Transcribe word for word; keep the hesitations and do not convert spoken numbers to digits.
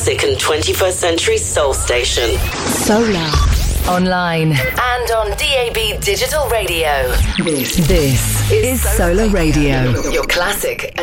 classic and twenty-first century soul station. Solar. Online and on D A B Digital Radio. This, this is Solar Radio. Your classic